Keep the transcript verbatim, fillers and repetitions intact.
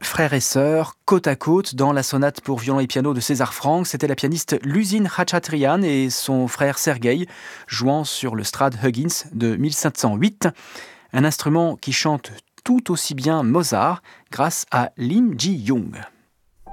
frères et sœurs, côte à côte, dans la sonate pour violon et piano de César Franck. C'était la pianiste Luzin Khachatryan et son frère Sergueï, jouant sur le Strad Huggins de mille sept cent huit. Un instrument qui chante tout aussi bien Mozart grâce à Lim Ji-young.